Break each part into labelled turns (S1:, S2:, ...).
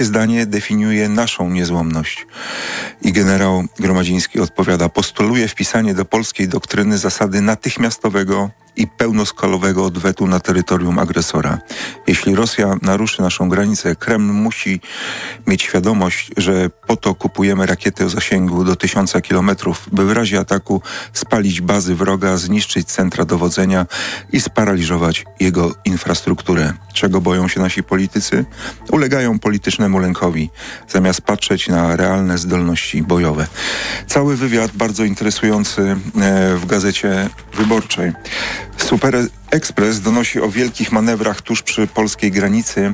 S1: zdanie definiuje naszą niezłomność. I generał Gromadziński odpowiada: postuluje wpisanie do polskiej doktryny zasady natychmiastowego i pełnoskalowego odwetu na terytorium agresora. Jeśli Rosja naruszy naszą granicę, Kreml musi mieć świadomość, że po to kupujemy rakiety o zasięgu do 1000 kilometrów, by w razie ataku spalić bazy wroga, zniszczyć centra dowodzenia i sparaliżować jego infrastrukturę. Czego boją się nasi politycy? Ulegają politycznemu lękowi, zamiast patrzeć na realne zdolności bojowe. Cały wywiad bardzo interesujący w Gazecie Wyborczej. Super Express donosi o wielkich manewrach tuż przy polskiej granicy.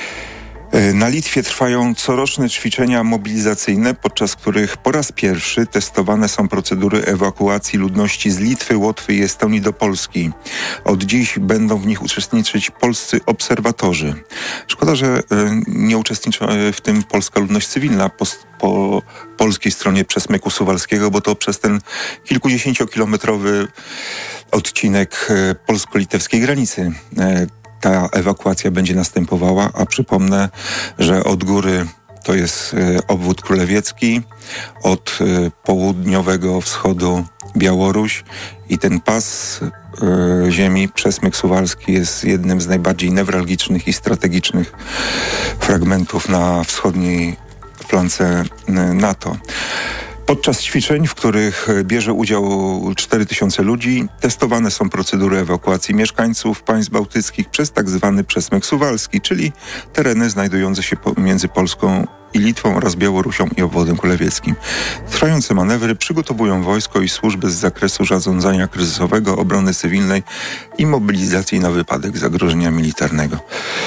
S1: Na Litwie trwają coroczne ćwiczenia mobilizacyjne, podczas których po raz pierwszy testowane są procedury ewakuacji ludności z Litwy, Łotwy i Estonii do Polski. Od dziś będą w nich uczestniczyć polscy obserwatorzy. Szkoda, że nie uczestniczy w tym polska ludność cywilna po polskiej stronie przesmyku suwalskiego, bo to przez ten kilkudziesięciokilometrowy odcinek polsko-litewskiej granicy ta ewakuacja będzie następowała, a przypomnę, że od góry to jest obwód królewiecki, od południowego wschodu Białoruś i ten pas ziemi, przesmyk suwalski, jest jednym z najbardziej newralgicznych i strategicznych fragmentów na wschodniej flance NATO. Podczas ćwiczeń, w których bierze udział 4000 ludzi, testowane są procedury ewakuacji mieszkańców państw bałtyckich przez tak zwany przesmyk suwalski, czyli tereny znajdujące się między Polską i Litwą oraz Białorusią i obwodem królewieckim. Trwające manewry przygotowują wojsko i służby z zakresu zarządzania kryzysowego, obrony cywilnej i mobilizacji na wypadek zagrożenia militarnego.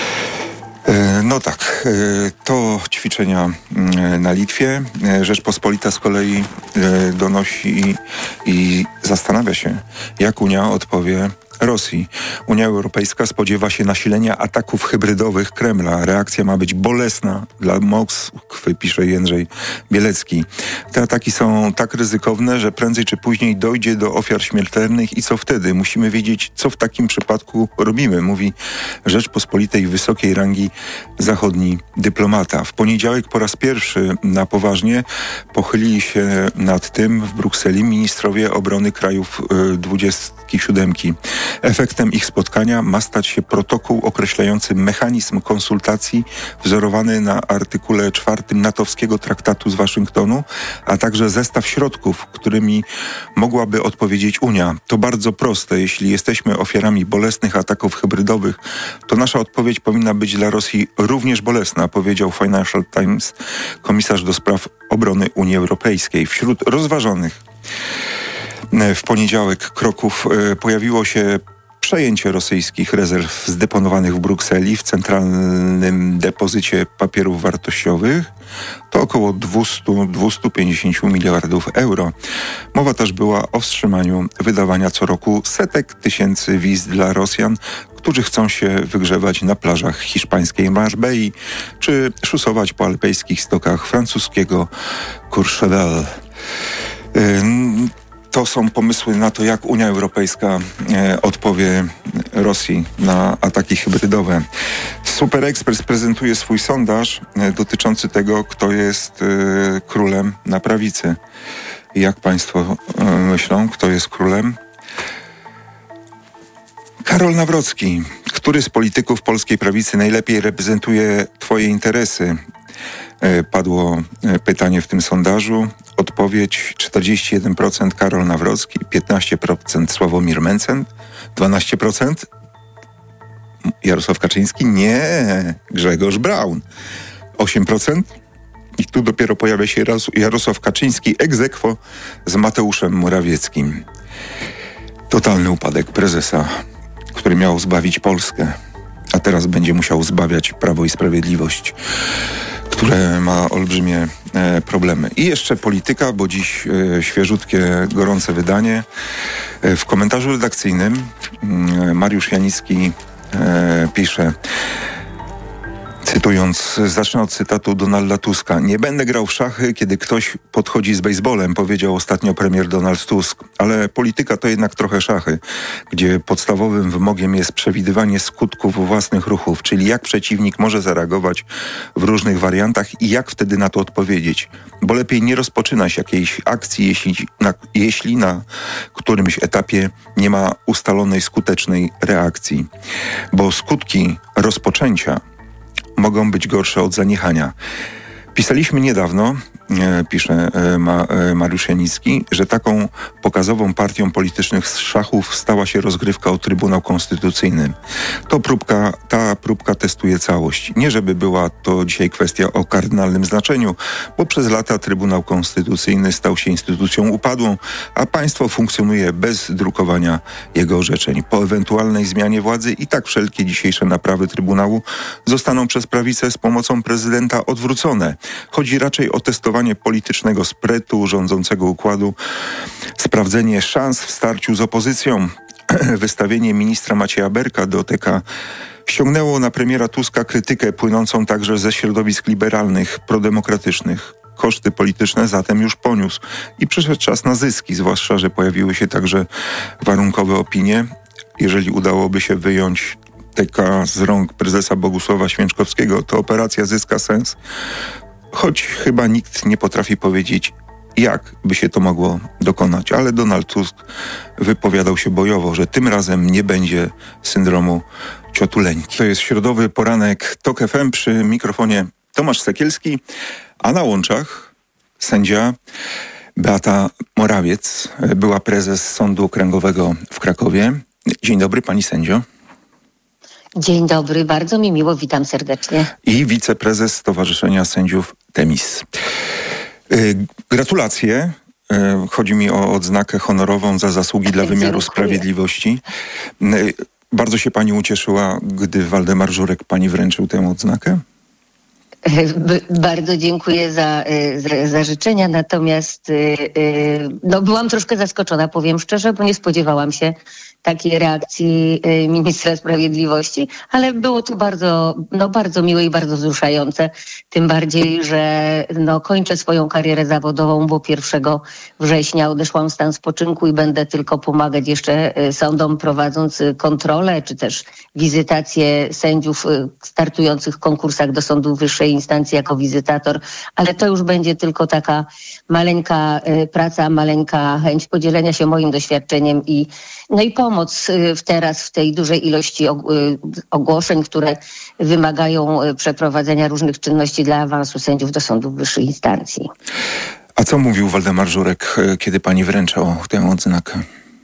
S1: No tak, to ćwiczenia na Litwie. Rzeczpospolita z kolei donosi i zastanawia się, jak Unia odpowie Rosji. Unia Europejska spodziewa się nasilenia ataków hybrydowych Kremla. Reakcja ma być bolesna dla Moskwy, pisze Jędrzej Bielecki. Te ataki są tak ryzykowne, że prędzej czy później dojdzie do ofiar śmiertelnych i co wtedy? Musimy wiedzieć, co w takim przypadku robimy, mówi Rzeczpospolitej wysokiej rangi zachodni dyplomata. W poniedziałek po raz pierwszy na poważnie pochylili się nad tym w Brukseli ministrowie obrony krajów 27. Efektem ich spotkania ma stać się protokół określający mechanizm konsultacji wzorowany na artykule 4 natowskiego traktatu z Waszyngtonu, a także zestaw środków, którymi mogłaby odpowiedzieć Unia. To bardzo proste. Jeśli jesteśmy ofiarami bolesnych ataków hybrydowych, to nasza odpowiedź powinna być dla Rosji również bolesna, powiedział Financial Times komisarz do spraw obrony Unii Europejskiej. Wśród rozważonych w poniedziałek kroków pojawiło się przejęcie rosyjskich rezerw zdeponowanych w Brukseli w centralnym depozycie papierów wartościowych. To około 200-250 miliardów euro. Mowa też była o wstrzymaniu wydawania co roku setek tysięcy wiz dla Rosjan, którzy chcą się wygrzewać na plażach hiszpańskiej Marbei czy szusować po alpejskich stokach francuskiego Courchevel. To są pomysły na to, jak Unia Europejska odpowie Rosji na ataki hybrydowe. Super Express prezentuje swój sondaż dotyczący tego, kto jest królem na prawicy. Jak państwo myślą, kto jest królem? Karol Nawrocki. Który z polityków polskiej prawicy najlepiej reprezentuje twoje interesy? Padło pytanie w tym sondażu. Odpowiedź 41% Karol Nawrocki, 15% Sławomir Mencen, 12% Jarosław Kaczyński, nie, Grzegorz Braun, 8%. I tu dopiero pojawia się Jarosław Kaczyński ex aequo z Mateuszem Morawieckim. Totalny upadek prezesa, który miał zbawić Polskę, a teraz będzie musiał zbawiać Prawo i Sprawiedliwość, które ma olbrzymie problemy. I jeszcze polityka, bo dziś świeżutkie, gorące wydanie. W komentarzu redakcyjnym Mariusz Janicki pisze, Cytując, zacznę od cytatu Donalda Tuska. Nie będę grał w szachy, kiedy ktoś podchodzi z bejsbolem, powiedział ostatnio premier Donald Tusk. Ale polityka to jednak trochę szachy, gdzie podstawowym wymogiem jest przewidywanie skutków własnych ruchów, czyli jak przeciwnik może zareagować w różnych wariantach i jak wtedy na to odpowiedzieć. Bo lepiej nie rozpoczynać jakiejś akcji, jeśli na którymś etapie nie ma ustalonej skutecznej reakcji. Bo skutki rozpoczęcia mogą być gorsze od zaniechania. Pisaliśmy niedawno, pisze Mariusz Janicki, że taką pokazową partią politycznych z szachów stała się rozgrywka o Trybunał Konstytucyjny. Ta próbka testuje całość. Nie żeby była to dzisiaj kwestia o kardynalnym znaczeniu, bo przez lata Trybunał Konstytucyjny stał się instytucją upadłą, a państwo funkcjonuje bez drukowania jego orzeczeń. Po ewentualnej zmianie władzy i tak wszelkie dzisiejsze naprawy Trybunału zostaną przez prawicę z pomocą prezydenta odwrócone. Chodzi raczej o testowanie politycznego sprytu rządzącego układu, sprawdzenie szans w starciu z opozycją. Wystawienie ministra Macieja Berka do TK ściągnęło na premiera Tuska krytykę płynącą także ze środowisk liberalnych, prodemokratycznych. Koszty polityczne zatem już poniósł i przyszedł czas na zyski, zwłaszcza, że pojawiły się także warunkowe opinie. Jeżeli udałoby się wyjąć TK z rąk prezesa Bogusława Święczkowskiego, to operacja zyska sens. Choć chyba nikt nie potrafi powiedzieć, jak by się to mogło dokonać. Ale Donald Tusk wypowiadał się bojowo, że tym razem nie będzie syndromu ciotuleńki. To jest środowy poranek TOK FM, przy mikrofonie Tomasz Sekielski, a na łączach sędzia Beata Morawiec, była prezes Sądu Okręgowego w Krakowie. Dzień dobry, pani sędzio.
S2: Dzień dobry, bardzo mi miło, witam serdecznie.
S1: I wiceprezes Stowarzyszenia Sędziów Temis. Gratulacje. Chodzi mi o odznakę honorową za zasługi dla wymiaru sprawiedliwości. Bardzo się pani ucieszyła, gdy Waldemar Żurek pani wręczył tę odznakę?
S2: Bardzo dziękuję za życzenia, natomiast byłam troszkę zaskoczona, powiem szczerze, bo nie spodziewałam się takiej reakcji ministra sprawiedliwości, ale było to bardzo miłe i bardzo wzruszające. Tym bardziej, że kończę swoją karierę zawodową, bo 1 września odeszłam w stan spoczynku i będę tylko pomagać jeszcze sądom, prowadząc kontrolę, czy też wizytację sędziów startujących w konkursach do sądów wyższej instancji jako wizytator, ale to już będzie tylko taka maleńka praca, maleńka chęć podzielenia się moim doświadczeniem i pomoc teraz w tej dużej ilości ogłoszeń, które wymagają przeprowadzenia różnych czynności dla awansu sędziów do sądów wyższej instancji.
S1: A co mówił Waldemar Żurek, kiedy pani wręczał tę odznakę?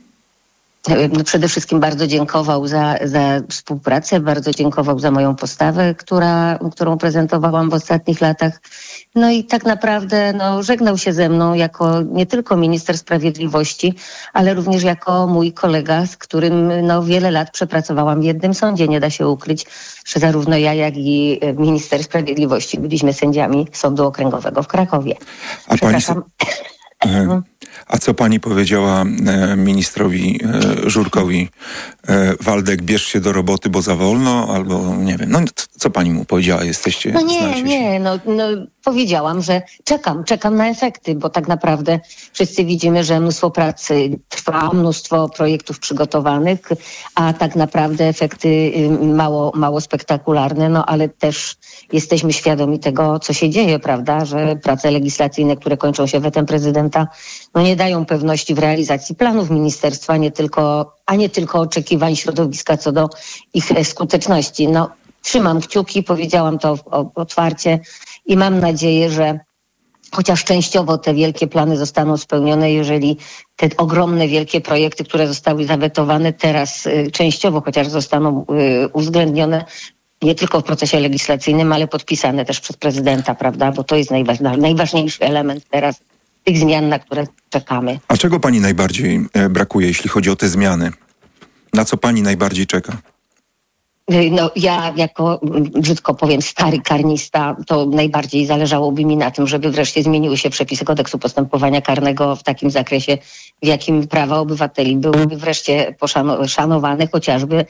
S2: Przede wszystkim bardzo dziękował za współpracę, bardzo dziękował za moją postawę, którą prezentowałam w ostatnich latach. I tak naprawdę żegnał się ze mną jako nie tylko minister sprawiedliwości, ale również jako mój kolega, z którym wiele lat przepracowałam w jednym sądzie. Nie da się ukryć, że zarówno ja, jak i minister sprawiedliwości byliśmy sędziami Sądu Okręgowego w Krakowie.
S1: A co pani powiedziała ministrowi Żurkowi? Waldek, bierz się do roboty, bo za wolno, albo nie wiem. Co pani mu powiedziała? Jesteście...
S2: Powiedziałam, że czekam na efekty, bo tak naprawdę wszyscy widzimy, że mnóstwo pracy trwa, mnóstwo projektów przygotowanych, a tak naprawdę efekty mało spektakularne, ale też jesteśmy świadomi tego, co się dzieje, prawda, że prace legislacyjne, które kończą się wetem prezydenta, nie dają pewności w realizacji planów ministerstwa, a nie tylko oczekiwań środowiska co do ich skuteczności. Trzymam kciuki, powiedziałam to otwarcie i mam nadzieję, że chociaż częściowo te wielkie plany zostaną spełnione, jeżeli te ogromne, wielkie projekty, które zostały zawetowane teraz częściowo chociaż zostaną uwzględnione nie tylko w procesie legislacyjnym, ale podpisane też przez prezydenta, prawda? Bo to jest najważniejszy element teraz tych zmian, na które czekamy.
S1: A czego pani najbardziej brakuje, jeśli chodzi o te zmiany? Na co pani najbardziej czeka?
S2: Ja jako, brzydko powiem, stary karnista, to najbardziej zależałoby mi na tym, żeby wreszcie zmieniły się przepisy Kodeksu Postępowania Karnego w takim zakresie, w jakim prawa obywateli byłyby wreszcie szanowane, chociażby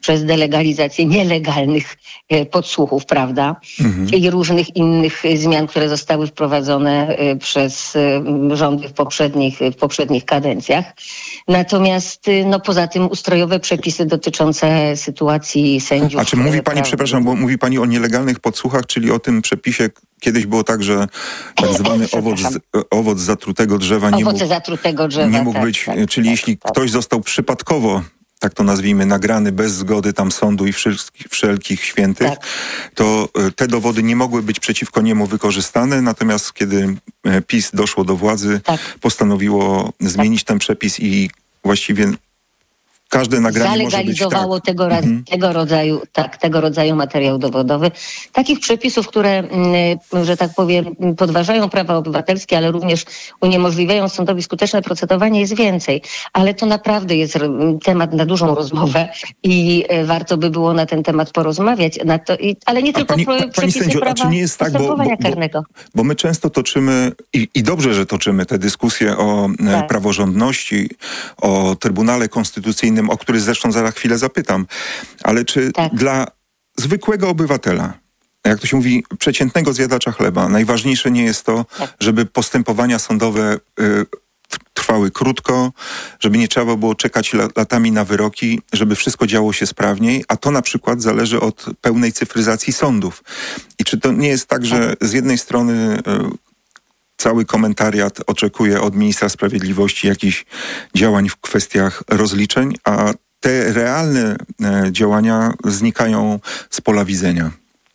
S2: przez delegalizację nielegalnych podsłuchów, prawda? I różnych innych zmian, które zostały wprowadzone przez rządy w poprzednich kadencjach. Natomiast no poza tym ustrojowe przepisy dotyczące sytuacji sędziów.
S1: A czy mówi pani, przepraszam, bo mówi pani o nielegalnych podsłuchach, czyli o tym przepisie, kiedyś było tak, że tak zwany owoc zatrutego drzewa nie mógł być, czyli jeśli ktoś został przypadkowo, tak to nazwijmy, nagrany bez zgody tam sądu i wszelkich świętych, to te dowody nie mogły być przeciwko niemu wykorzystane, natomiast kiedy PiS doszło do władzy, postanowiło zmienić ten przepis i właściwie każde nagranie
S2: zalegalizowało
S1: może być,
S2: tego rodzaju materiał dowodowy. Takich przepisów, które, że tak powiem, podważają prawa obywatelskie, ale również uniemożliwiają sądowi skuteczne procedowanie, jest więcej. Ale to naprawdę jest temat na dużą rozmowę i warto by było na ten temat porozmawiać. Ale nie tylko przepisy
S1: sędzio,
S2: prawa
S1: a czy nie jest tak,
S2: karnego.
S1: Bo my często toczymy i dobrze, że toczymy te dyskusje o praworządności, o Trybunale Konstytucyjnym, o który zresztą za chwilę zapytam, ale czy dla zwykłego obywatela, jak to się mówi, przeciętnego zjadacza chleba, najważniejsze nie jest to, żeby postępowania sądowe trwały krótko, żeby nie trzeba było czekać latami na wyroki, żeby wszystko działo się sprawniej, a to na przykład zależy od pełnej cyfryzacji sądów. I czy to nie jest tak, że z jednej strony cały komentariat oczekuje od ministra sprawiedliwości jakichś działań w kwestiach rozliczeń, a te realne działania znikają z pola widzenia?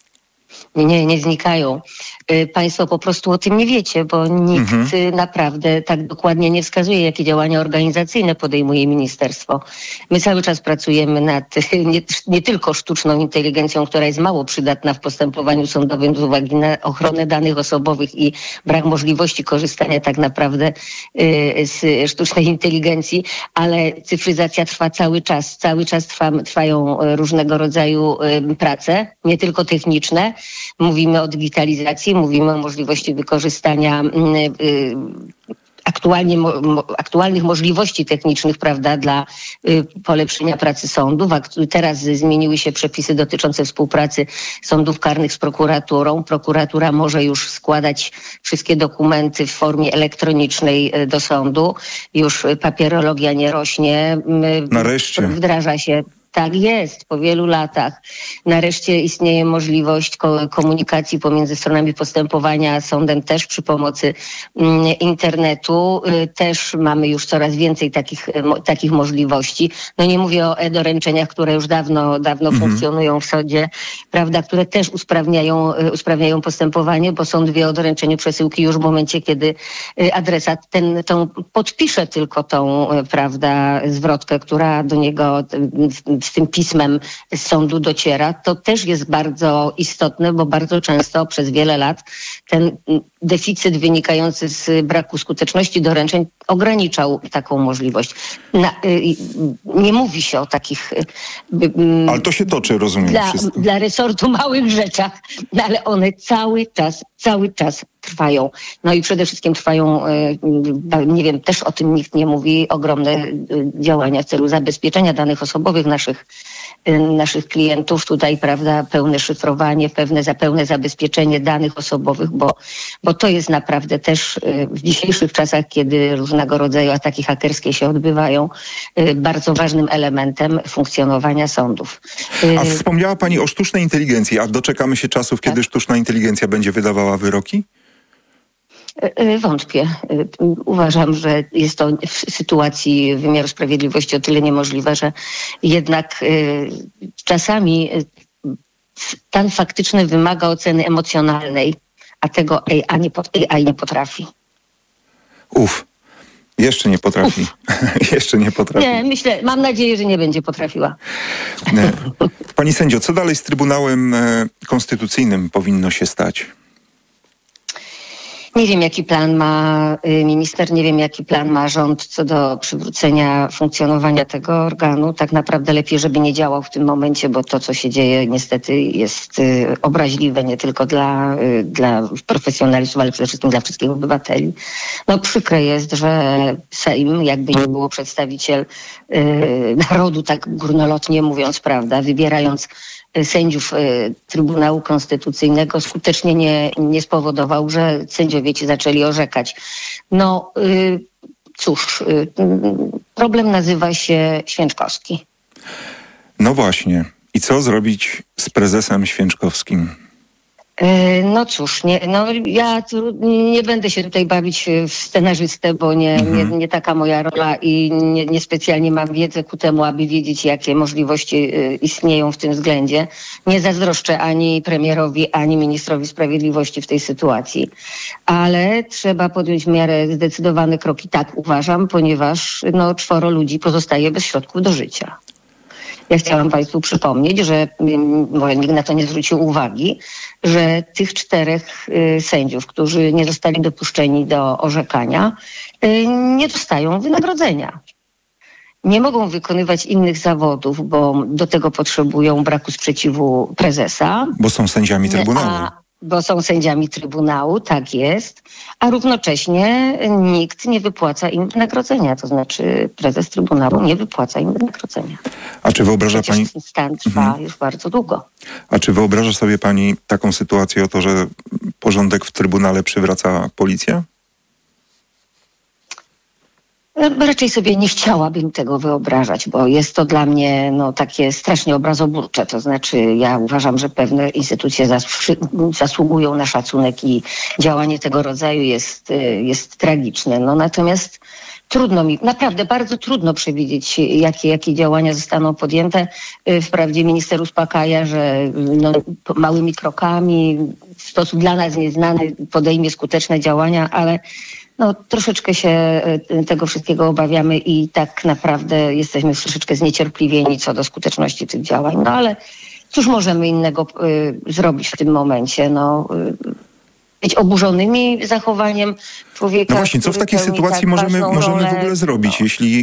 S2: Nie znikają. Państwo po prostu o tym nie wiecie, bo nikt naprawdę tak dokładnie nie wskazuje, jakie działania organizacyjne podejmuje ministerstwo. My cały czas pracujemy nad nie tylko sztuczną inteligencją, która jest mało przydatna w postępowaniu sądowym z uwagi na ochronę danych osobowych i brak możliwości korzystania tak naprawdę z sztucznej inteligencji, ale cyfryzacja trwa cały czas. Cały czas trwają różnego rodzaju prace, nie tylko techniczne. Mówimy o digitalizacji, mówimy o możliwości wykorzystania aktualnych możliwości technicznych, prawda, dla polepszenia pracy sądów. Teraz zmieniły się przepisy dotyczące współpracy sądów karnych z prokuraturą. Prokuratura może już składać wszystkie dokumenty w formie elektronicznej do sądu. Już papierologia nie rośnie.
S1: Nareszcie.
S2: Wdraża się. Tak jest, po wielu latach. Nareszcie istnieje możliwość komunikacji pomiędzy stronami postępowania a sądem też przy pomocy internetu. Też mamy już coraz więcej takich możliwości. No nie mówię o e-doręczeniach, które już dawno funkcjonują w sądzie, prawda, które też usprawniają postępowanie, bo sąd wie o doręczeniu przesyłki już w momencie, kiedy adresat podpisze tylko tą, prawda, zwrotkę, która do niego z tym pismem z sądu dociera. To też jest bardzo istotne, bo bardzo często przez wiele lat ten deficyt wynikający z braku skuteczności doręczeń ograniczał taką możliwość. Nie mówi się o takich...
S1: Ale to się toczy, rozumiem.
S2: Dla resortu małych rzeczach, no ale one cały czas trwają. No i przede wszystkim trwają, nie wiem, też o tym nikt nie mówi, ogromne działania w celu zabezpieczenia danych osobowych naszych klientów. Tutaj, prawda, pełne szyfrowanie, pełne zabezpieczenie danych osobowych, bo to jest naprawdę też w dzisiejszych czasach, kiedy różnego rodzaju ataki hakerskie się odbywają, bardzo ważnym elementem funkcjonowania sądów.
S1: A wspomniała pani o sztucznej inteligencji, a doczekamy się czasów, kiedy sztuczna inteligencja będzie wydawała wyroki?
S2: Wątpię. Uważam, że jest to w sytuacji wymiaru sprawiedliwości o tyle niemożliwe, że jednak czasami stan faktyczny wymaga oceny emocjonalnej, a tego AI nie potrafi.
S1: Jeszcze nie potrafi. Jeszcze nie potrafi.
S2: Nie, mam nadzieję, że nie będzie potrafiła.
S1: Pani sędzio, co dalej z Trybunałem Konstytucyjnym powinno się stać?
S2: Nie wiem, jaki plan ma minister, nie wiem, jaki plan ma rząd co do przywrócenia funkcjonowania tego organu. Tak naprawdę lepiej, żeby nie działał w tym momencie, bo to, co się dzieje, niestety jest obraźliwe nie tylko dla profesjonalistów, ale przede wszystkim dla wszystkich obywateli. No przykre jest, że Sejm, jakby nie było przedstawiciel narodu, tak górnolotnie mówiąc, prawda, wybierając sędziów Trybunału Konstytucyjnego, skutecznie nie spowodował, że sędziowie ci zaczęli orzekać. No cóż, problem nazywa się Święczkowski.
S1: No właśnie. I co zrobić z prezesem Święczkowskim?
S2: No cóż, ja nie będę się tutaj bawić w scenarzystę, bo nie taka moja rola i niespecjalnie mam wiedzę ku temu, aby wiedzieć, jakie możliwości istnieją w tym względzie. Nie zazdroszczę ani premierowi, ani ministrowi sprawiedliwości w tej sytuacji, ale trzeba podjąć w miarę zdecydowane kroki, tak uważam, ponieważ 4 ludzi pozostaje bez środków do życia. Ja chciałam Państwu przypomnieć, że, bo nikt na to nie zwrócił uwagi, że tych 4 sędziów, którzy nie zostali dopuszczeni do orzekania, nie dostają wynagrodzenia. Nie mogą wykonywać innych zawodów, bo do tego potrzebują braku sprzeciwu prezesa.
S1: Bo są sędziami Trybunału.
S2: Bo są sędziami Trybunału, tak jest, a równocześnie nikt nie wypłaca im wynagrodzenia, to znaczy prezes Trybunału nie wypłaca im wynagrodzenia.
S1: A czy wyobraża pani...
S2: Stan trwa już bardzo długo.
S1: A czy wyobraża sobie pani taką sytuację, że porządek w Trybunale przywraca policja?
S2: Raczej sobie nie chciałabym tego wyobrażać, bo jest to dla mnie takie strasznie obrazoburcze. To znaczy ja uważam, że pewne instytucje zasługują na szacunek i działanie tego rodzaju jest tragiczne. Natomiast trudno mi, naprawdę bardzo trudno przewidzieć, jakie działania zostaną podjęte. Wprawdzie minister uspokaja, że małymi krokami w sposób dla nas nieznany podejmie skuteczne działania, ale troszeczkę się tego wszystkiego obawiamy i tak naprawdę jesteśmy troszeczkę zniecierpliwieni co do skuteczności tych działań. Ale cóż możemy innego zrobić w tym momencie? Być oburzonymi zachowaniem człowieka.
S1: No właśnie, co w takiej sytuacji możemy w ogóle zrobić, jeśli...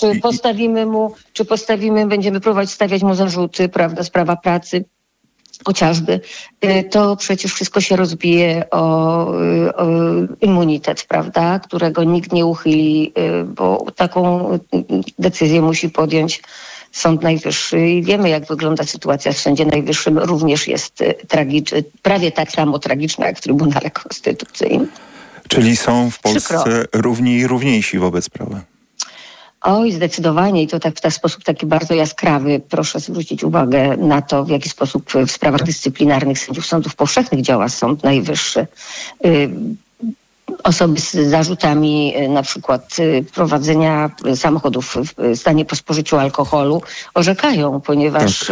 S2: Będziemy próbować stawiać mu zarzuty, prawda, sprawa pracy, chociażby, to przecież wszystko się rozbije o immunitet, prawda, którego nikt nie uchyli, bo taką decyzję musi podjąć Sąd Najwyższy i wiemy, jak wygląda sytuacja w Sądzie Najwyższym. Również jest prawie tak samo tragiczna jak w Trybunale Konstytucyjnym.
S1: Czyli są w Polsce równi i równiejsi wobec prawa.
S2: Oj, zdecydowanie i to tak w sposób taki bardzo jaskrawy. Proszę zwrócić uwagę na to, w jaki sposób w sprawach dyscyplinarnych sędziów sądów powszechnych działa Sąd Najwyższy. Osoby z zarzutami na przykład prowadzenia samochodów w stanie po spożyciu alkoholu orzekają, ponieważ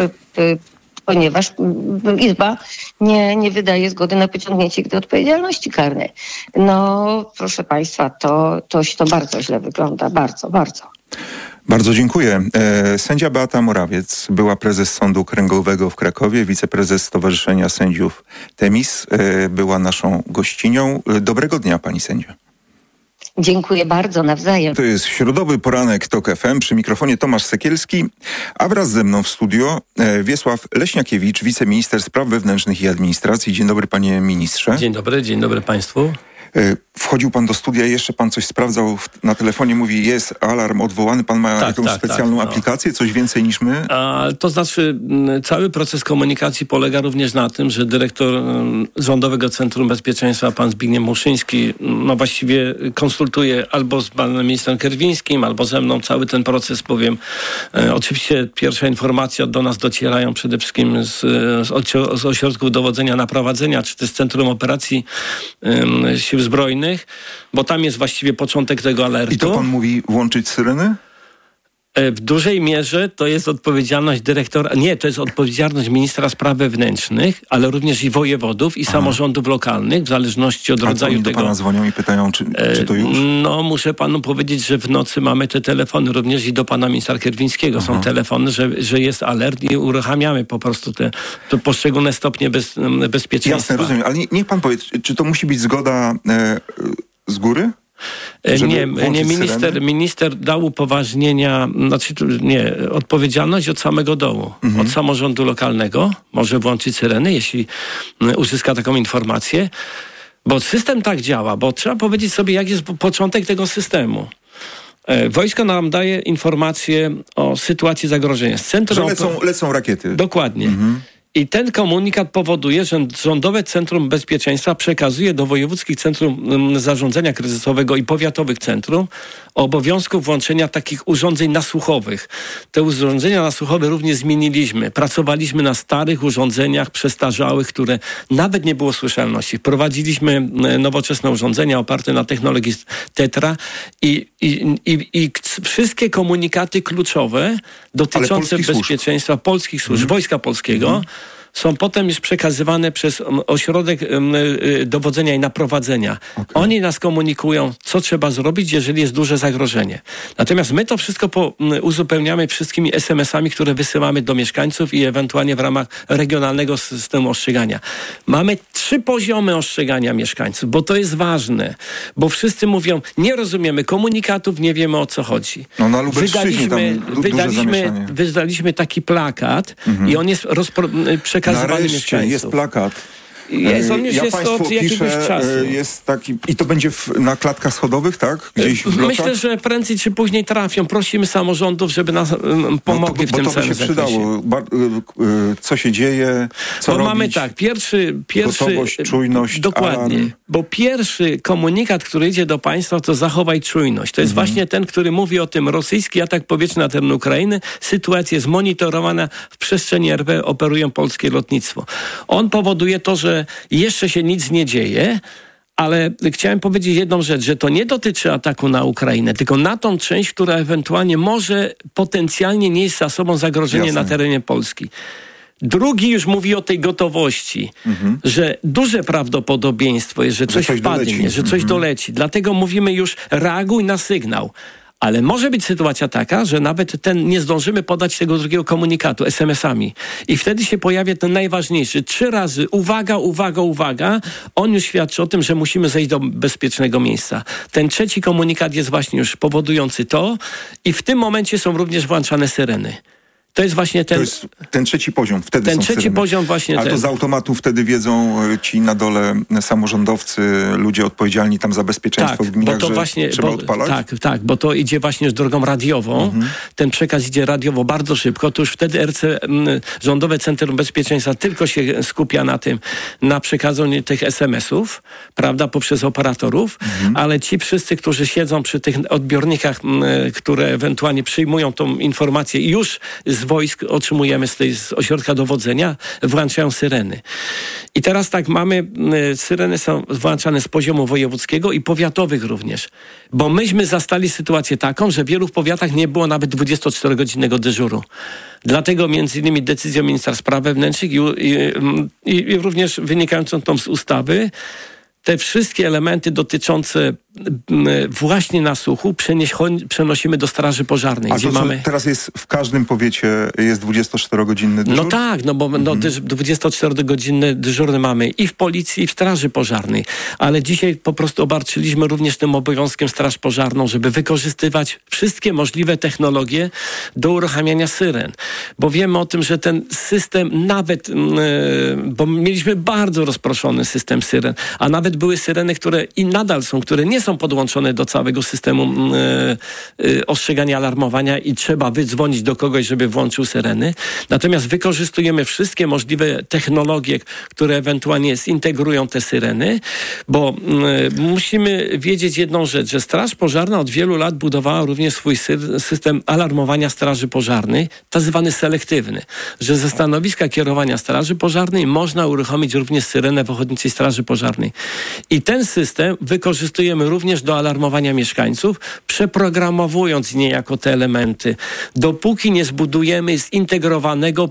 S2: Izba nie wydaje zgody na pociągnięcie ich do odpowiedzialności karnej. Proszę Państwa, to bardzo źle wygląda. Bardzo, bardzo.
S1: Bardzo dziękuję. Sędzia Beata Morawiec była prezes Sądu Okręgowego w Krakowie, wiceprezes Stowarzyszenia Sędziów Temis, była naszą gościnią. Dobrego dnia, pani sędzia.
S2: Dziękuję bardzo, nawzajem.
S1: To jest środowy poranek TOK FM, przy mikrofonie Tomasz Sekielski, a wraz ze mną w studio Wiesław Leśniakiewicz, wiceminister spraw wewnętrznych i administracji. Dzień dobry, panie ministrze.
S3: Dzień dobry państwu.
S1: Wchodził pan do studia i jeszcze pan coś sprawdzał na telefonie, mówi jest alarm odwołany, pan ma jakąś specjalną aplikację, coś więcej niż my?
S3: To znaczy cały proces komunikacji polega również na tym, że dyrektor Rządowego Centrum Bezpieczeństwa, pan Zbigniew Muszyński, właściwie konsultuje albo z panem ministrem Kierwińskim, albo ze mną cały ten proces, bowiem oczywiście pierwsze informacje do nas docierają przede wszystkim z ośrodków dowodzenia naprowadzenia, czy też Centrum Operacji Sił Zbrojnych, bo tam jest właściwie początek tego alertu.
S1: I to pan mówi włączyć syreny?
S3: W dużej mierze to jest odpowiedzialność dyrektora, to jest odpowiedzialność ministra spraw wewnętrznych, ale również i wojewodów, i samorządów lokalnych, w zależności od rodzaju
S1: oni
S3: tego.
S1: do pana dzwonią i pytają, czy to już?
S3: No, muszę panu powiedzieć, że w nocy mamy te telefony, również i do pana ministra Kierwińskiego są telefony, że jest alert i uruchamiamy po prostu te poszczególne stopnie bezpieczeństwa.
S1: Jasne, rozumiem, ale niech pan powie, czy to musi być zgoda z góry?
S3: Minister dał upoważnienia, odpowiedzialność od samego dołu, od samorządu lokalnego, może włączyć syreny, jeśli uzyska taką informację, bo system tak działa, bo trzeba powiedzieć sobie, jak jest początek tego systemu. Wojsko nam daje informacje o sytuacji zagrożenia.
S1: Że lecą rakiety.
S3: Dokładnie. I ten komunikat powoduje, że Rządowe Centrum Bezpieczeństwa przekazuje do wojewódzkich centrum zarządzania kryzysowego i powiatowych centrum obowiązku włączenia takich urządzeń nasłuchowych. Te urządzenia nasłuchowe również zmieniliśmy. Pracowaliśmy na starych urządzeniach przestarzałych, które nawet nie było słyszalności. Wprowadziliśmy nowoczesne urządzenia oparte na technologii Tetra i wszystkie komunikaty kluczowe dotyczące bezpieczeństwa polskich służb, Wojska Polskiego są potem już przekazywane przez ośrodek dowodzenia i naprowadzenia. Oni nas komunikują, co trzeba zrobić, jeżeli jest duże zagrożenie. Natomiast my to wszystko uzupełniamy wszystkimi SMS-ami, które wysyłamy do mieszkańców i ewentualnie w ramach regionalnego systemu ostrzegania. Mamy 3 poziomy ostrzegania mieszkańców, bo to jest ważne, bo wszyscy mówią, nie rozumiemy komunikatów, nie wiemy, o co chodzi.
S1: Na Lubelszczyźnie
S3: wydaliśmy taki plakat i on jest przekazywany mieszkańców.
S1: Jest plakat.
S3: On już jest od jakiegoś czasu.
S1: Jest taki, i to będzie na klatkach schodowych, tak? Gdzieś w blokach?
S3: Myślę, że prędzej czy później trafią. Prosimy samorządów, żeby nas pomogli w tym całym zakresie.
S1: Bo to by się przydało. Co się dzieje, co robić?
S3: Mamy tak, pierwszy
S1: gotowość, czujność,
S3: dokładnie.
S1: alarm.
S3: Bo pierwszy komunikat, który idzie do państwa, to zachowaj czujność. To jest właśnie ten, który mówi o tym rosyjski atak powietrzny na teren Ukrainy. Sytuacja jest monitorowana. W przestrzeni RP operują polskie lotnictwo. On powoduje to, że jeszcze się nic nie dzieje, ale chciałem powiedzieć jedną rzecz, że to nie dotyczy ataku na Ukrainę, tylko na tą część, która ewentualnie może potencjalnie nieść za sobą zagrożenie na terenie Polski. Drugi już mówi o tej gotowości, że duże prawdopodobieństwo jest, że coś wpadnie, że coś doleci. Dlatego mówimy już reaguj na sygnał. Ale może być sytuacja taka, że nawet nie zdążymy podać tego drugiego komunikatu SMS-ami. I wtedy się pojawia ten najważniejszy. 3 razy uwaga, uwaga, uwaga. On już świadczy o tym, że musimy zejść do bezpiecznego miejsca. Ten trzeci komunikat jest właśnie już powodujący to i w tym momencie są również włączane syreny. To jest właśnie ten...
S1: To jest ten trzeci poziom. Wtedy
S3: ten
S1: są
S3: trzeci
S1: syreny.
S3: poziom właśnie.
S1: A to z automatu wtedy wiedzą ci na dole samorządowcy, ludzie odpowiedzialni tam za bezpieczeństwo w gminach, że trzeba odpalać?
S3: Tak, bo to idzie właśnie drogą radiową. Ten przekaz idzie radiowo bardzo szybko. To już wtedy Rządowe Centrum Bezpieczeństwa tylko się skupia na przekazaniu tych SMS-ów, prawda, poprzez operatorów, ale ci wszyscy, którzy siedzą przy tych odbiornikach, które ewentualnie przyjmują tą informację i już z wojsk otrzymujemy z ośrodka dowodzenia, włączają syreny. I teraz tak, syreny są włączane z poziomu wojewódzkiego i powiatowych również. Bo myśmy zastali sytuację taką, że w wielu powiatach nie było nawet 24-godzinnego dyżuru. Dlatego między innymi decyzją ministra spraw wewnętrznych i również wynikającą tą z ustawy, te wszystkie elementy dotyczące właśnie nasłuchu przenosimy do Straży Pożarnej.
S1: A teraz jest w każdym powiecie jest 24-godzinny dyżur?
S3: No tak, bo 24-godzinny dyżurny mamy i w Policji, i w Straży Pożarnej. Ale dzisiaj po prostu obarczyliśmy również tym obowiązkiem Straż Pożarną, żeby wykorzystywać wszystkie możliwe technologie do uruchamiania syren. Bo wiemy o tym, że ten system nawet, bo mieliśmy bardzo rozproszony system syren, a nawet były syreny, które i nadal są, które nie są podłączone do całego systemu ostrzegania, alarmowania i trzeba wydzwonić do kogoś, żeby włączył syreny. Natomiast wykorzystujemy wszystkie możliwe technologie, które ewentualnie zintegrują te syreny, bo musimy wiedzieć jedną rzecz, że Straż Pożarna od wielu lat budowała również swój system alarmowania Straży Pożarnej, tak zwany selektywny, że ze stanowiska kierowania Straży Pożarnej można uruchomić również syrenę w Ochotniczej Straży Pożarnej. I ten system wykorzystujemy również do alarmowania mieszkańców, przeprogramowując niejako te elementy. Dopóki nie zbudujemy zintegrowanego,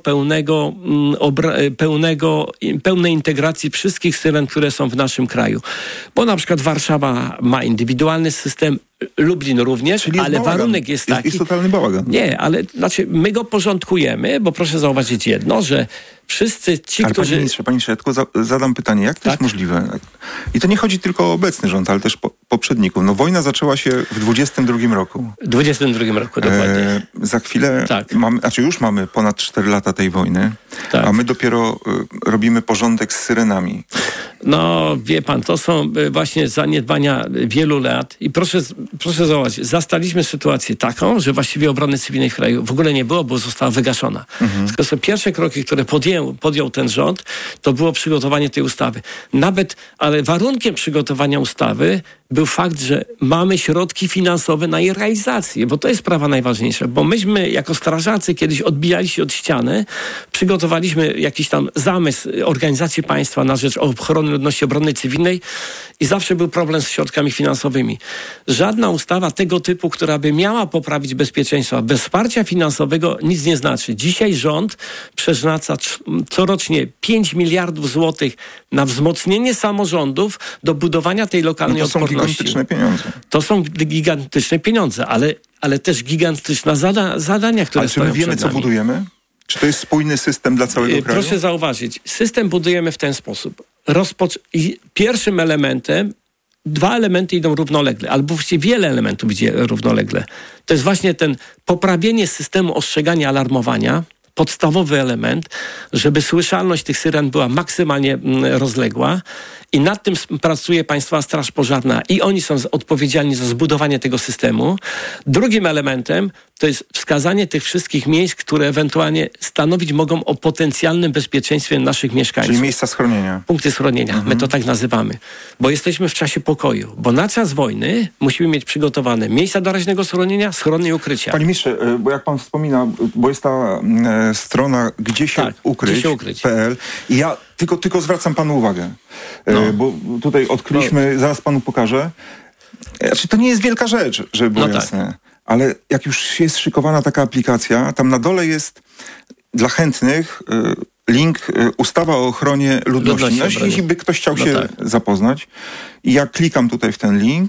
S3: pełnej integracji wszystkich syren, które są w naszym kraju. Bo na przykład Warszawa ma indywidualny system, Lublin również,
S1: czyli
S3: ale
S1: bałagan.
S3: warunek jest taki...
S1: Jest totalny bałagan.
S3: Nie, ale my go porządkujemy, bo proszę zauważyć jedno, że wszyscy ci,
S1: ale
S3: którzy...
S1: Panie ministrze, ja tylko zadam pytanie, jak to jest możliwe? I to nie chodzi tylko o obecny rząd, ale też poprzedników. No wojna zaczęła się w 22 roku.
S3: W 22 roku, dokładnie.
S1: Za chwilę już mamy ponad 4 lata tej wojny, a my dopiero robimy porządek z syrenami.
S3: No, wie pan, to są właśnie zaniedbania wielu lat i proszę zauważyć, zastaliśmy sytuację taką, że właściwie obrony cywilnej w kraju w ogóle nie było, bo została wygaszona. To są pierwsze kroki, które podjął ten rząd, to było przygotowanie tej ustawy. Ale warunkiem przygotowania ustawy był fakt, że mamy środki finansowe na jej realizację, bo to jest sprawa najważniejsza, bo myśmy jako strażacy kiedyś odbijali się od ściany, przygotowaliśmy jakiś tam zamysł organizacji państwa na rzecz ochrony ludności obrony cywilnej i zawsze był problem z środkami finansowymi. Żadna ustawa tego typu, która by miała poprawić bezpieczeństwo, bez wsparcia finansowego nic nie znaczy. Dzisiaj rząd przeznacza corocznie 5 miliardów złotych na wzmocnienie samorządów do budowania tej lokalnej odporności.
S1: Gigantyczne pieniądze.
S3: To są gigantyczne pieniądze, ale też gigantyczne zadania, które stoją
S1: przed nami. Ale czy my wiemy, co budujemy? Czy to jest spójny system dla całego kraju?
S3: Proszę zauważyć, system budujemy w ten sposób. Pierwszym elementem, 2 elementy idą równolegle, albo właściwie wiele elementów idzie równolegle. To jest właśnie ten poprawienie systemu ostrzegania, alarmowania, podstawowy element, żeby słyszalność tych syren była maksymalnie rozległa i nad tym pracuje Państwowa Straż Pożarna i oni są odpowiedzialni za zbudowanie tego systemu. Drugim elementem to jest wskazanie tych wszystkich miejsc, które ewentualnie stanowić mogą o potencjalnym bezpieczeństwie naszych mieszkańców.
S1: Czyli miejsca schronienia.
S3: Punkty schronienia. My to tak nazywamy. Bo jesteśmy w czasie pokoju. Bo na czas wojny musimy mieć przygotowane miejsca doraźnego schronienia, schrony i ukrycia.
S1: Panie ministrze, bo jak pan wspomina, bo jest ta strona gdzie się ukryć.pl i ja tylko zwracam panu uwagę, bo tutaj odkryliśmy, zaraz panu pokażę. Znaczy, to nie jest wielka rzecz, żeby było jasne. Ale jak już jest szykowana taka aplikacja, tam na dole jest dla chętnych link ustawa o ochronie ludności. Jeśli by ktoś chciał się zapoznać. I ja klikam tutaj w ten link,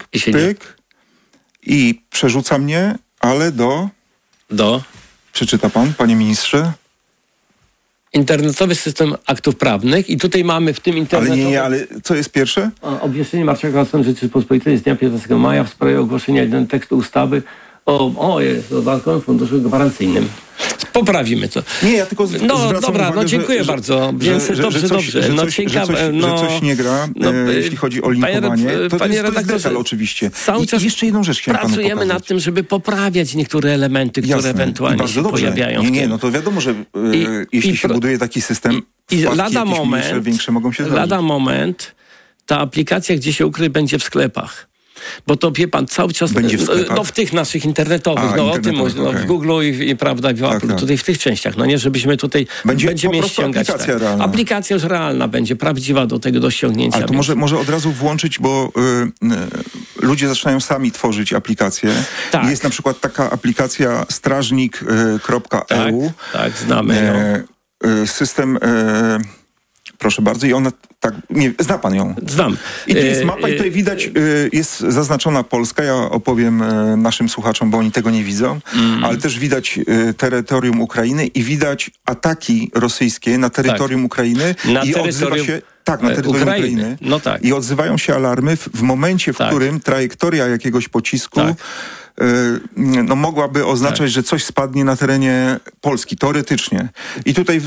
S1: i przerzuca mnie, ale do... Przeczyta pan, panie ministrze?
S3: Internetowy system aktów prawnych i tutaj mamy w tym internetowym...
S1: Ale co jest pierwsze?
S3: Obwieszczenie Marszałka Stanu Rzeczypospolitej z dnia 15 maja w sprawie ogłoszenia jednego tekstu ustawy o Bankowym Funduszu Gwarancyjnym. Poprawimy to.
S1: Nie, ja tylko zwracam uwagę,
S3: dziękuję bardzo. Więc dobrze.
S1: Że coś nie gra, jeśli chodzi o linkowanie. To jest detal oczywiście. I jeszcze jedną rzecz chciałem panu pokazać.
S3: Pracujemy nad tym, żeby poprawiać niektóre elementy, które ewentualnie się pojawiają.
S1: No to wiadomo, że jeśli się buduje taki system, większe mogą się zdarzyć.
S3: Lada moment ta aplikacja, gdzie się ukryć, będzie w sklepach. Bo to, wie pan, cały czas w tych naszych internetowych, o tym w Google i prawda, w Apple, tutaj w tych częściach, żebyśmy tutaj będziemy ściągać. Aplikacja już realna będzie, prawdziwa do ściągnięcia.
S1: Ale to może od razu włączyć, bo ludzie zaczynają sami tworzyć aplikacje. Tak. Jest na przykład taka aplikacja strażnik.eu.
S3: Tak, znamy ją.
S1: System... Proszę bardzo. I ona zna pan ją?
S3: Znam.
S1: I tu jest mapa i tutaj widać, jest zaznaczona Polska. Ja opowiem naszym słuchaczom, bo oni tego nie widzą. Ale też widać terytorium Ukrainy i widać ataki rosyjskie na terytorium Ukrainy. Odzywa się... na terytorium Ukrainy. I odzywają się alarmy w momencie, w którym trajektoria jakiegoś pocisku mogłaby oznaczać, że coś spadnie na terenie Polski, teoretycznie. I tutaj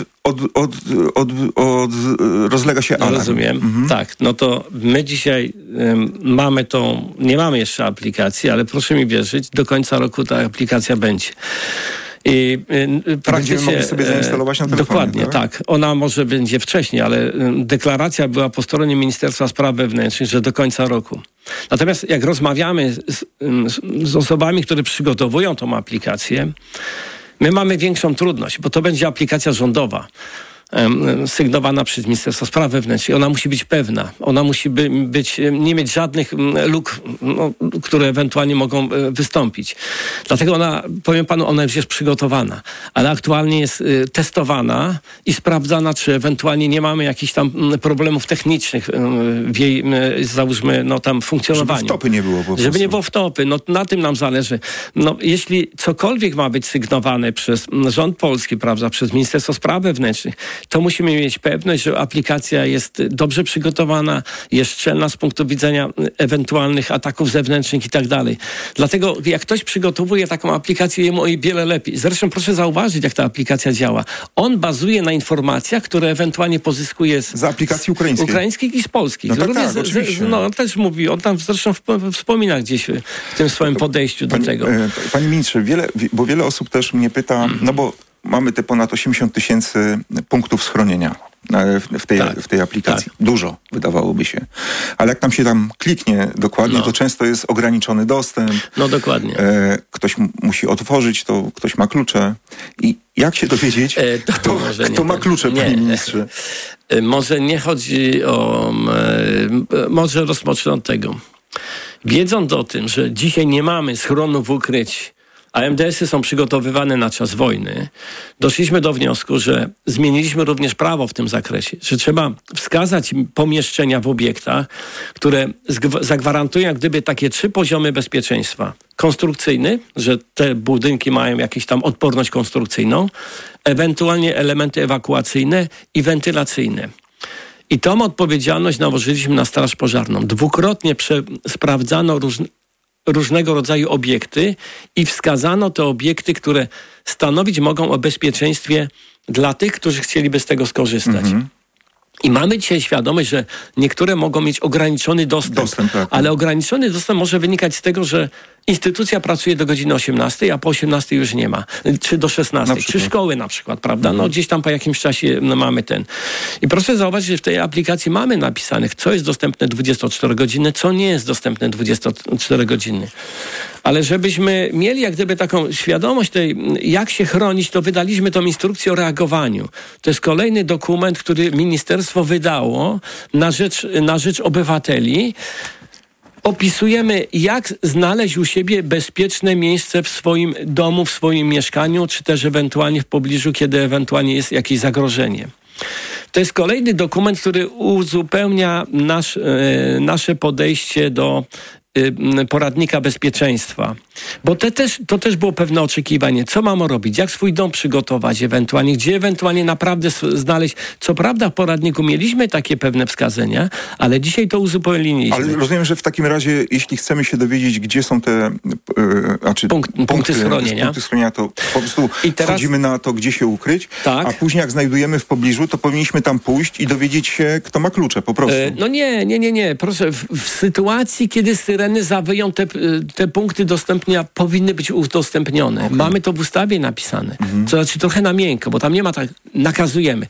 S1: rozlega się alarm.
S3: Rozumiem. Tak, to my dzisiaj nie mamy jeszcze aplikacji, ale proszę mi wierzyć, do końca roku ta aplikacja będzie. I
S1: będziemy mogli sobie zainstalować na telefonie.
S3: Dokładnie, tak. Ona może będzie wcześniej, ale deklaracja była po stronie Ministerstwa Spraw Wewnętrznych, że do końca roku. Natomiast jak rozmawiamy z osobami, które przygotowują tą aplikację, my mamy większą trudność, bo to będzie aplikacja rządowa. sygnowana przez Ministerstwo Spraw Wewnętrznych. Ona musi być pewna. Ona musi nie mieć żadnych luk, które ewentualnie mogą wystąpić. Dlatego powiem panu, ona już jest przygotowana, ale aktualnie jest testowana i sprawdzana, czy ewentualnie nie mamy jakichś tam problemów technicznych w jej, załóżmy, tam funkcjonowaniu.
S1: Żeby wtopy nie było po prostu.
S3: Żeby nie było wtopy. Na tym nam zależy. Jeśli cokolwiek ma być sygnowane przez rząd polski, prawda, przez Ministerstwo Spraw Wewnętrznych, to musimy mieć pewność, że aplikacja jest dobrze przygotowana, jest szczelna z punktu widzenia ewentualnych ataków zewnętrznych i tak dalej. Dlatego jak ktoś przygotowuje taką aplikację, jemu o wiele lepiej. Zresztą proszę zauważyć, jak ta aplikacja działa. On bazuje na informacjach, które ewentualnie pozyskuje z
S1: aplikacji ukraińskich
S3: i z polskich.
S1: No tak, oczywiście.
S3: Też mówi, on tam zresztą wspomina gdzieś w tym swoim podejściu do tego.
S1: Panie ministrze, bo wiele osób też mnie pyta, bo mamy te ponad 80 000 punktów schronienia w tej aplikacji.
S3: Tak.
S1: Dużo, wydawałoby się. Ale jak nam się tam kliknie dokładnie, to często jest ograniczony dostęp.
S3: No dokładnie.
S1: Ktoś musi otworzyć, to ktoś ma klucze. I jak się dowiedzieć, kto ma klucze, panie ministrze?
S3: Może nie chodzi o... Może rozpocznę od tego. Wiedząc o tym, że dzisiaj nie mamy schronów ukryć, a MDS-y są przygotowywane na czas wojny, doszliśmy do wniosku, że zmieniliśmy również prawo w tym zakresie, że trzeba wskazać pomieszczenia w obiektach, które zagwarantują jak gdyby takie 3 poziomy bezpieczeństwa. Konstrukcyjny, że te budynki mają jakąś tam odporność konstrukcyjną, ewentualnie elementy ewakuacyjne i wentylacyjne. I tą odpowiedzialność nałożyliśmy na Straż Pożarną. Dwukrotnie sprawdzano różnego rodzaju obiekty i wskazano te obiekty, które stanowić mogą o bezpieczeństwie dla tych, którzy chcieliby z tego skorzystać. I mamy dzisiaj świadomość, że niektóre mogą mieć ograniczony dostęp,
S1: tak.
S3: Ale ograniczony dostęp może wynikać z tego, że instytucja pracuje do godziny 18, a po 18 już nie ma. Czy do 16, czy szkoły na przykład, prawda? Gdzieś tam po jakimś czasie mamy ten. I proszę zauważyć, że w tej aplikacji mamy napisanych, co jest dostępne 24 godziny, co nie jest dostępne 24 godziny. Ale żebyśmy mieli jak gdyby taką świadomość tej, jak się chronić, to wydaliśmy tą instrukcję o reagowaniu. To jest kolejny dokument, który ministerstwo wydało na rzecz obywateli. Opisujemy, jak znaleźć u siebie bezpieczne miejsce w swoim domu, w swoim mieszkaniu, czy też ewentualnie w pobliżu, kiedy ewentualnie jest jakieś zagrożenie. To jest kolejny dokument, który uzupełnia nasze podejście do poradnika bezpieczeństwa. Bo to też było pewne oczekiwanie. Co mamy robić? Jak swój dom przygotować ewentualnie? Gdzie ewentualnie naprawdę znaleźć? Co prawda w poradniku mieliśmy takie pewne wskazania, ale dzisiaj to uzupełniliśmy.
S1: Ale rozumiem, że w takim razie, jeśli chcemy się dowiedzieć, gdzie są te punkty schronienia, to po prostu wchodzimy na to, gdzie się ukryć, a później jak znajdujemy w pobliżu, to powinniśmy tam pójść i dowiedzieć się, kto ma klucze, po prostu.
S3: No nie. Proszę, w sytuacji, kiedy syreny zawyją, te punkty dostępnia powinny być udostępnione. Okay. Mamy to w ustawie napisane. To znaczy trochę na miękko, bo tam nie ma tak, nakazujemy.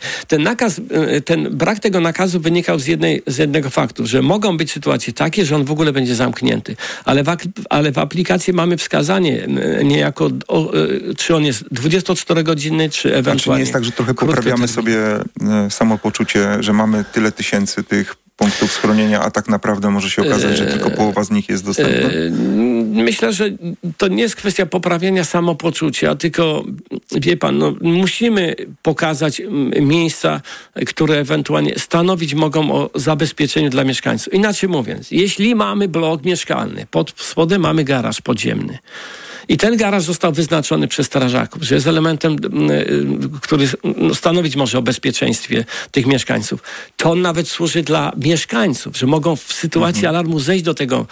S3: Ten brak tego nakazu wynikał z jednego faktu, że mogą być sytuacje takie, że on w ogóle będzie zamknięty. Ale w aplikacji mamy wskazanie niejako, czy on jest 24-godzinny, czy ewentualnie...
S1: Czy nie jest tak, że trochę poprawiamy sobie samopoczucie, że mamy tyle tysięcy tych punktów schronienia, a tak naprawdę może się okazać, że tylko połowa z nich jest dostępna?
S3: Myślę, że to nie jest kwestia poprawienia samopoczucia, tylko wie pan, musimy pokazać miejsca, które ewentualnie stanowić mogą o zabezpieczeniu dla mieszkańców. Inaczej mówiąc, jeśli mamy blok mieszkalny, pod spodem mamy garaż podziemny, i ten garaż został wyznaczony przez strażaków, że jest elementem, który stanowić może o bezpieczeństwie tych mieszkańców. To on nawet służy dla mieszkańców, że mogą w sytuacji alarmu zejść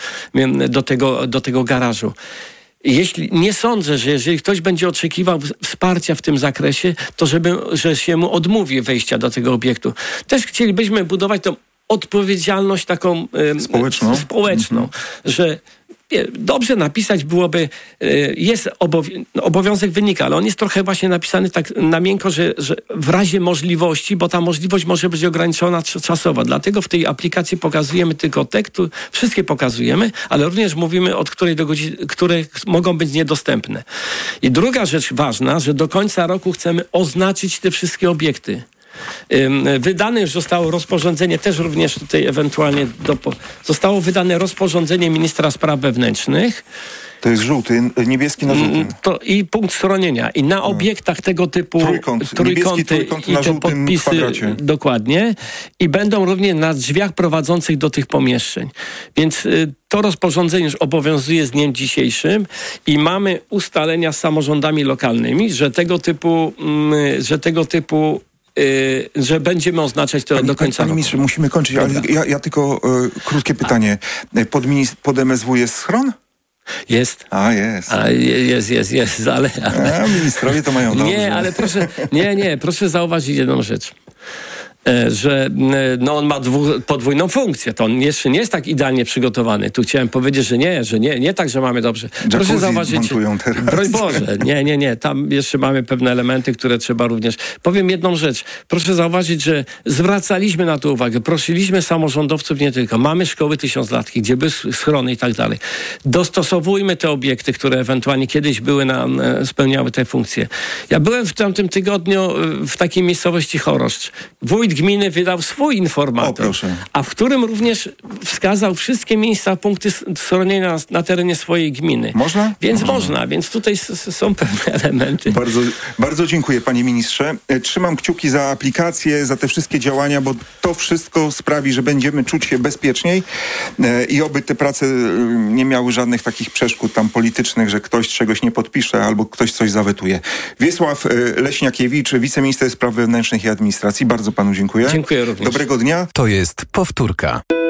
S3: do tego garażu. Nie sądzę, że jeżeli ktoś będzie oczekiwał wsparcia w tym zakresie, to że się mu odmówi wejścia do tego obiektu. Też chcielibyśmy budować tą odpowiedzialność taką społeczną, że dobrze napisać byłoby, jest obowiązek wynika, ale on jest trochę właśnie napisany tak na miękko, że w razie możliwości, bo ta możliwość może być ograniczona czasowo. Dlatego w tej aplikacji pokazujemy tylko te, wszystkie pokazujemy, ale również mówimy od której do godziny, które mogą być niedostępne. I druga rzecz ważna, że do końca roku chcemy oznaczyć te wszystkie obiekty. Wydane już zostało rozporządzenie, też również tutaj ewentualnie zostało wydane rozporządzenie ministra spraw wewnętrznych.
S1: To jest żółty, niebieski na żółtym.
S3: To i punkt schronienia. I na obiektach tego typu trójkąty i
S1: na
S3: te podpisy
S1: kwadracie.
S3: Dokładnie. I będą również na drzwiach prowadzących do tych pomieszczeń. Więc to rozporządzenie już obowiązuje z dniem dzisiejszym i mamy ustalenia z samorządami lokalnymi, że tego typu że będziemy oznaczać to do końca
S1: Panie
S3: roku.
S1: ministrze, musimy kończyć, ale ja tylko krótkie pytanie. Pod MSW jest schron?
S3: Jest. Jest, ale...
S1: Ministrowie to mają dobrze.
S3: Nie, ale proszę zauważyć jedną rzecz. Że on ma podwójną funkcję. To on jeszcze nie jest tak idealnie przygotowany. Tu chciałem powiedzieć, że nie tak, że mamy dobrze. Proszę zauważyć. Broń Boże, nie. Tam jeszcze mamy pewne elementy, które trzeba również... Powiem jedną rzecz. Proszę zauważyć, że zwracaliśmy na to uwagę. Prosiliśmy samorządowców nie tylko. Mamy szkoły tysiąclatki, gdzie były schrony i tak dalej. Dostosowujmy te obiekty, które ewentualnie kiedyś były spełniały te funkcje. Ja byłem w tamtym tygodniu w takiej miejscowości Choroszcz. Wójt gminy wydał swój informator, a w którym również wskazał wszystkie miejsca, punkty schronienia na terenie swojej gminy.
S1: Można?
S3: Więc można, więc tutaj są pewne elementy.
S1: Bardzo dziękuję, panie ministrze. Trzymam kciuki za aplikację, za te wszystkie działania, bo to wszystko sprawi, że będziemy czuć się bezpieczniej i oby te prace nie miały żadnych takich przeszkód tam politycznych, że ktoś czegoś nie podpisze albo ktoś coś zawetuje. Wiesław Leśniakiewicz, wiceminister spraw wewnętrznych i administracji. Bardzo panu dziękuję.
S3: Dziękuję również.
S1: Dobrego dnia.
S4: To jest powtórka.